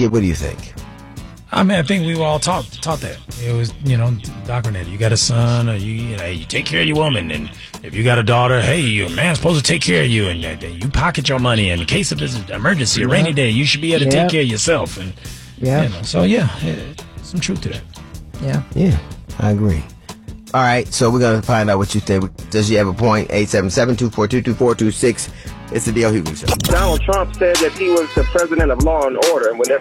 Skip, what do you think? I mean, I think we were all taught that. It was, indoctrinated. You got a son, or you take care of your woman, and if you got a daughter, hey, your man's supposed to take care of you, and you pocket your money in case of an emergency, a rainy day. You should be able to take care of yourself, and some truth to that. Yeah, I agree. All right, so we're gonna find out what you think. Does she have a point? 877-242-2426. It's the D.L. Hughley Show. Donald Trump said that he was the president of law and order, and when there's